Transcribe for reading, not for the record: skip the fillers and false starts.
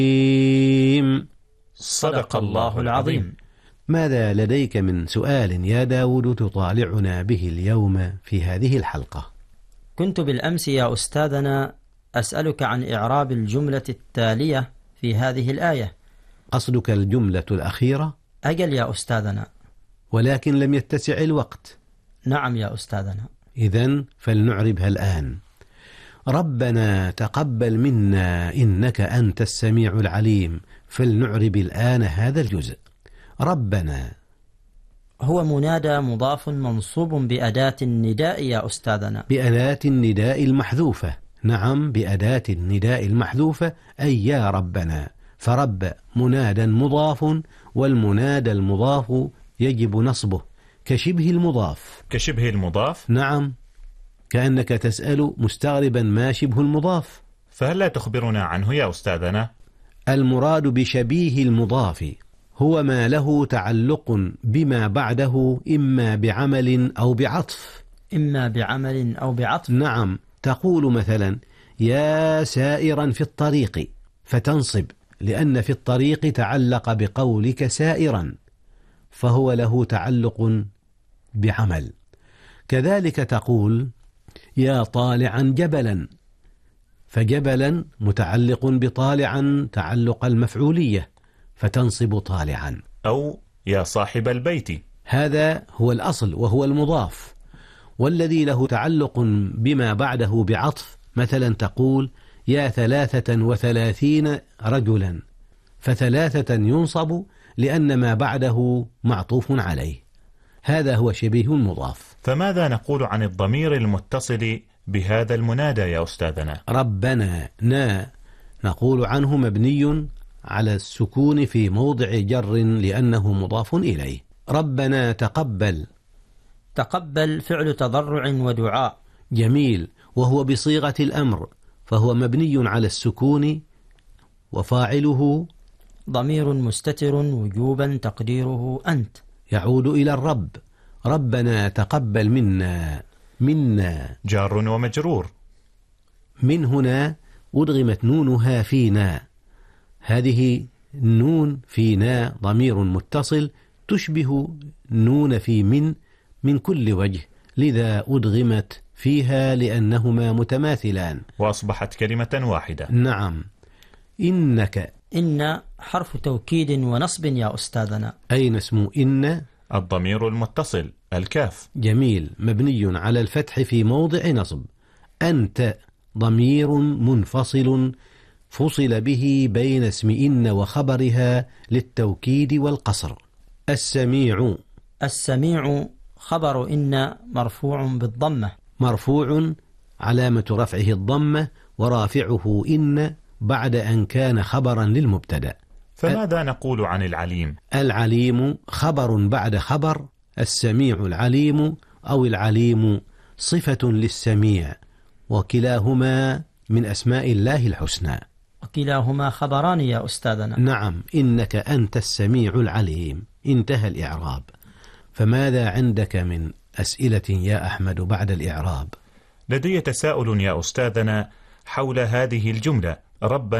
صدق الله العظيم. ماذا لديك من سؤال يا داود تطالعنا به اليوم في هذه الحلقة؟ كنت بالأمس يا أستاذنا أسألك عن إعراب الجملة التالية في هذه الآية. قصدك الجملة الأخيرة؟ أجل يا أستاذنا، ولكن لم يتسع الوقت. نعم يا أستاذنا. إذن فلنعربها الآن. ربنا تقبل منا إنك أنت السميع العليم. فلنعرب الآن هذا الجزء. ربنا هو منادى مضاف منصوب بأداة النداء يا أستاذنا. بأداة النداء المحذوفة. نعم، بأداة النداء المحذوفة، أي يا ربنا. فرب منادى مضاف، والمنادى المضاف يجب نصبه كشبه المضاف. كشبه المضاف؟ نعم، كأنك تسأل مستغربا ما شبه المضاف. فهل لا تخبرنا عنه يا أستاذنا؟ المراد بشبيه المضاف هو ما له تعلق بما بعده، إما بعمل أو بعطف. إما بعمل أو بعطف. نعم، تقول مثلا يا سائرا في الطريق، فتنصب لأن في الطريق تعلق بقولك سائرا، فهو له تعلق بعمل. كذلك تقول يا طالعا جبلا، فجبلا متعلق بطالعا تعلق المفعولية، فتنصب طالعا. أو يا صاحب البيت، هذا هو الأصل وهو المضاف. والذي له تعلق بما بعده بعطف، مثلا تقول يا 33 رجلا، ف3 ينصب لأن ما بعده معطوف عليه. هذا هو شبيه المضاف. فماذا نقول عن الضمير المتصل بهذا المنادى يا أستاذنا؟ ربنا نقول عنه مبني على السكون في موضع جر لأنه مضاف إليه. ربنا تقبل. تقبل فعل تضرع ودعاء. جميل، وهو بصيغة الأمر، فهو مبني على السكون، وفاعله ضمير مستتر وجوبا تقديره أنت، يعود إلى الرب. ربنا تقبل منا جار ومجرور. من هنا أدغمت نونها فينا. هذه النون فينا ضمير متصل تشبه نون في من كل وجه، لذا أدغمت فيها لأنهما متماثلان وأصبحت كلمة واحدة. نعم. إنك. إن حرف توكيد ونصب يا أستاذنا. أين اسم إن؟ الضمير المتصل الكاف. جميل، مبني على الفتح في موضع نصب. أنت ضمير منفصل فصل به بين اسم إن وخبرها للتوكيد والقصر. السميع خبر إن مرفوع بالضمة. مرفوع علامة رفعه الضمة، ورافعه إن بعد أن كان خبرا للمبتدأ. فماذا نقول عن العليم؟ العليم خبر بعد خبر. السميع العليم أو العليم صفة للسميع، وكلاهما من أسماء الله الحسنى. وكلاهما خبران يا أستاذنا. نعم، إنك أنت السميع العليم. انتهى الإعراب. فماذا عندك من أسئلة يا أحمد بعد الإعراب؟ لدي تساؤل يا أستاذنا حول هذه الجملة. ربنا